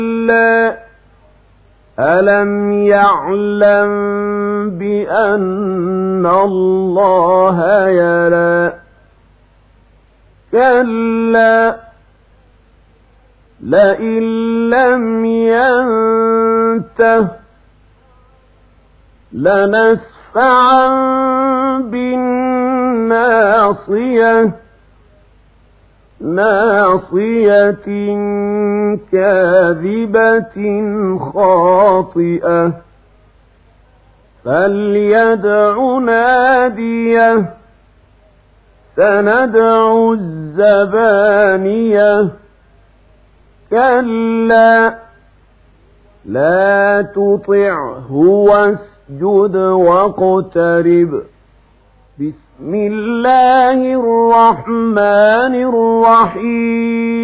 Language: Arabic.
كلا ألم يعلم بأن الله يرى كلا لئن لم ينته لنسفعا بالناصية ناصية كاذبة خاطئة فليدع ناديه سندع الزبانية كلا لا تطعه واسجد واقترب بسم الله الرحمن الرحيم